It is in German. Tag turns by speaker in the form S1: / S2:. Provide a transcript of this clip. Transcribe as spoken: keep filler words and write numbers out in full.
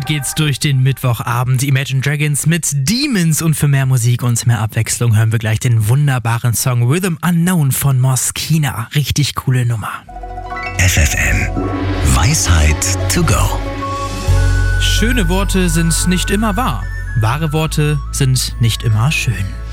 S1: Damit geht's durch den Mittwochabend. Imagine Dragons mit Demons, und für mehr Musik und mehr Abwechslung hören wir gleich den wunderbaren Song Rhythm Unknown von Moskina. Richtig coole Nummer.
S2: F F M Weisheit to go.
S1: Schöne Worte sind nicht immer wahr. Wahre Worte sind nicht immer schön.